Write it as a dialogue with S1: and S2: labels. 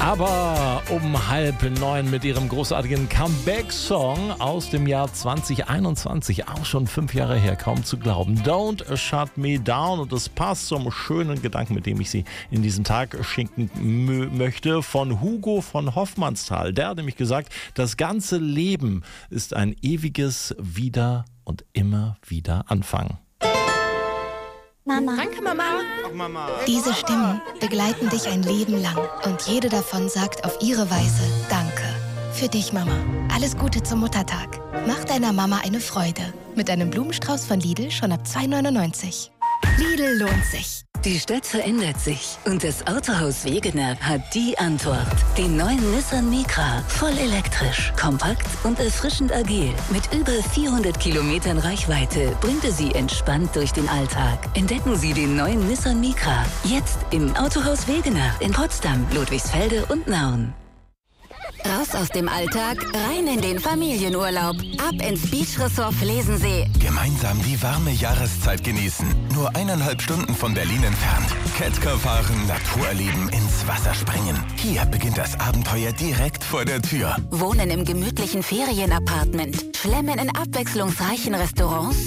S1: Aber um 8:30 mit ihrem großartigen Comeback-Song aus dem Jahr 2021, auch schon 5 Jahre her, kaum zu glauben. Don't Shut Me Down, und das passt zum schönen Gedanken, mit dem ich Sie in diesen Tag schenken möchte, von Hugo von Hoffmannsthal. Der hat nämlich gesagt, das ganze Leben ist ein ewiges Wieder und immer wieder Anfangen.
S2: Mama.
S3: Danke, Mama.
S4: Ach, Mama.
S2: Diese Stimmen begleiten dich ein Leben lang und jede davon sagt auf ihre Weise Danke. Für dich, Mama. Alles Gute zum Muttertag. Mach deiner Mama eine Freude. Mit einem Blumenstrauß von Lidl schon ab 2,99 €. Lidl lohnt sich.
S5: Die Stadt verändert sich und das Autohaus Wegener hat die Antwort. Den neuen Nissan Micra, voll elektrisch, kompakt und erfrischend agil. Mit über 400 Kilometern Reichweite bringt er Sie entspannt durch den Alltag. Entdecken Sie den neuen Nissan Micra jetzt im Autohaus Wegener in Potsdam, Ludwigsfelde und Nauen.
S6: Raus aus dem Alltag, rein in den Familienurlaub. Ab ins Beachresort Flesensee.
S7: Gemeinsam die warme Jahreszeit genießen. Nur 1,5 Stunden von Berlin entfernt. Catcar fahren, Natur erleben, ins Wasser springen. Hier beginnt das Abenteuer direkt vor der Tür.
S6: Wohnen im gemütlichen Ferienapartment. Schlemmen in abwechslungsreichen Restaurants.